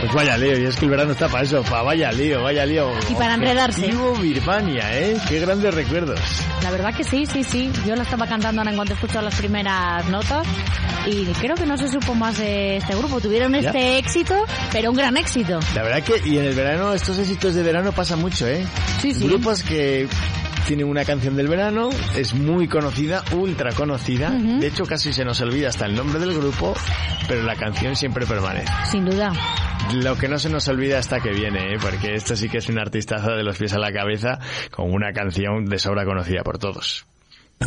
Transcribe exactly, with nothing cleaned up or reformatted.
Pues vaya lío, y es que el verano está para eso, para vaya lío, vaya lío. Y para enredarse. Objetivo Birmania, ¿eh? Qué grandes recuerdos. La verdad que sí, sí, sí. Yo la estaba cantando ahora en cuanto escucho las primeras notas y creo que no se supo más de este grupo. Tuvieron este ¿Ya? éxito, pero un gran éxito. La verdad que, y en el verano, estos éxitos de verano pasa mucho, ¿eh? Sí, sí. Grupos que tienen una canción del verano, es muy conocida, ultra conocida. Uh-huh. De hecho, casi se nos olvida hasta el nombre del grupo, pero la canción siempre permanece. Sin duda. Lo que no se nos olvida hasta que viene, ¿eh? Porque esto sí que es un artistazo de los pies a la cabeza con una canción de sobra conocida por todos.